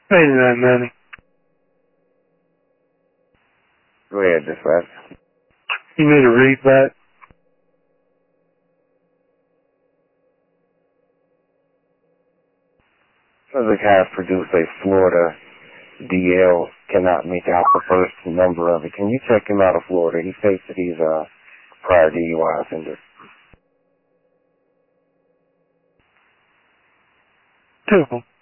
Wait a minute, Manny. Go ahead, dispatch. You need to read that. Subject has produced a Florida DL, cannot make out the first number of it. Can you check him out of Florida? He states that he's a prior DUI offender. 2 of them.